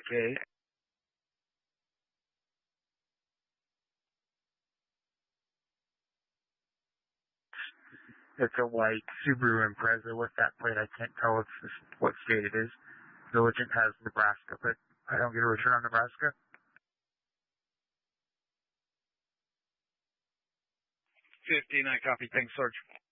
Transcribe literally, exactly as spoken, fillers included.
K. It's a white Subaru Impreza with that plate. I can't tell it's what state it is. The legend has Nebraska, but I don't get a return on Nebraska. fifteen, I copy. Thanks, Sarge.